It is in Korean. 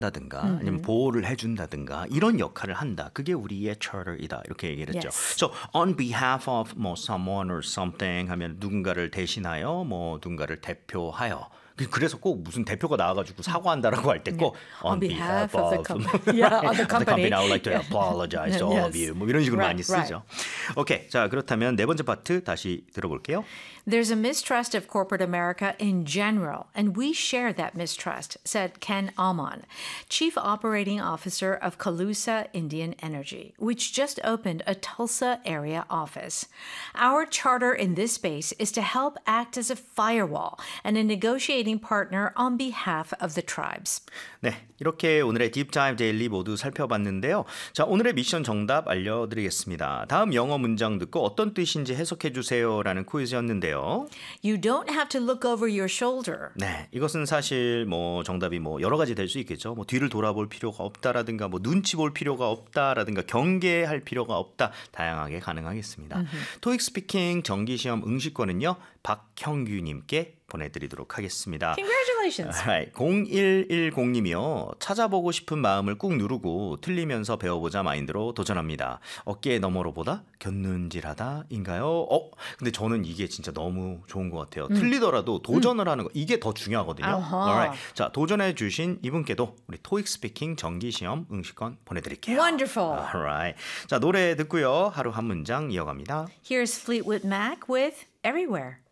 다든가 아니면 보호를 해준다든가 이런 역할을 한다. 그게 우리의 charter이다. 이렇게 얘기를 했죠. Yes. So on behalf of 뭐 someone or something 하면 누군가를 대신하여 뭐 누군가를 대표하여. 그래서 꼭 무슨 대표가 나와가지고 사과한다라고 할 때 꼭 On behalf of the company. right, Yeah, of the company. I would like to apologize to all of you. 뭐 이런 식으로 많이 쓰죠. 오케이, 자 그렇다면 네 번째 파트 다시 들어볼게요. There's a mistrust of corporate America in general, and we share that mistrust, said Ken Almon, Chief Operating Officer of Calusa Indian Energy, which just opened a Tulsa area office. Our charter in this space is to help act as a firewall and a negotiating partner on behalf of the tribes. 네, 이렇게 오늘의 딥다이브 데일리 모두 살펴봤는데요. 자, 오늘의 미션 정답 알려드리겠습니다. 다음 영어 문장 듣고 어떤 뜻인지 해석해 주세요라는 퀴즈였는데요. You don't have to look over your shoulder. 네, 이것은 사실 뭐 정답이 뭐 여러 가지 될 수 있겠죠. 뭐 뒤를 돌아볼 필요가 없다라든가 뭐 눈치 볼 필요가 없다라든가 경계할 필요가 없다. 다양하게 가능하겠습니다. 토익 스피킹 정기 시험 응시권은요. 박형규님께 보내드리도록 하겠습니다. Congratulations. Alright, 0110님이요. 찾아보고 싶은 마음을 꾹 누르고 틀리면서 배워보자 마인드로 도전합니다. 어깨 너머로보다 곁눈질하다인가요? 근데 저는 이게 진짜 너무 좋은 것 같아요. 틀리더라도 도전을 하는 거 이게 더 중요하거든요. Alright, 자 도전해 주신 이분께도 우리 토익 스피킹 정기 시험 응시권 보내드릴게요. Wonderful. Alright, 자 노래 듣고요. 하루 한 문장 이어갑니다. Here's Fleetwood Mac with Everywhere.